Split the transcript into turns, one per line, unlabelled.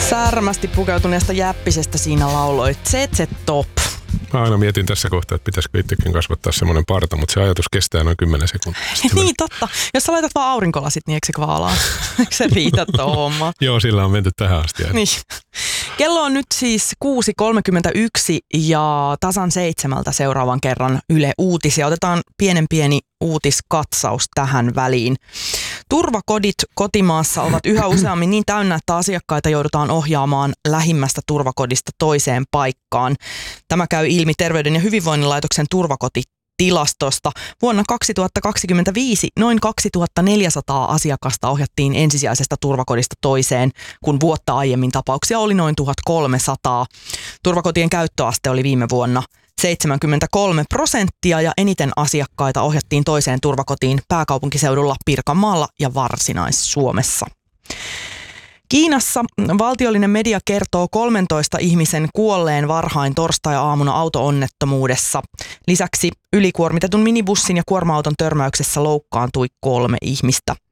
Särmästi pukeutuneesta jäppisestä siinä lauloit ZZ Top.
Mä aina mietin tässä kohtaa, että pitäisikö itsekin kasvattaa semmoinen parta, mutta se ajatus kestää noin 10 sekuntia.
Niin totta. Jos sä laitat vaan aurinkolasit, niin eikö se vaalaa? Eikö se riitä tuo homma?
Joo, sillä on menty tähän asti.
Niin. Kello on nyt siis 6.31 ja tasan 7 seuraavan kerran Yle Uutisia. Otetaan pieni uutiskatsaus tähän väliin. Turvakodit kotimaassa ovat yhä useammin niin täynnä, että asiakkaita joudutaan ohjaamaan lähimmästä turvakodista toiseen paikkaan. Tämä käy ilmi Terveyden ja hyvinvoinnin laitoksen turvakotitilastosta. Vuonna 2025 noin 2400 asiakasta ohjattiin ensisijaisesta turvakodista toiseen, kun vuotta aiemmin tapauksia oli noin 1300. Turvakotien käyttöaste oli viime vuonna 73% ja eniten asiakkaita ohjattiin toiseen turvakotiin pääkaupunkiseudulla, Pirkanmaalla ja Varsinais-Suomessa. Kiinassa valtiollinen media kertoo 13 ihmisen kuolleen varhain torstai-aamuna auto-onnettomuudessa. Lisäksi ylikuormitetun minibussin ja kuorma-auton törmäyksessä loukkaantui 3 ihmistä.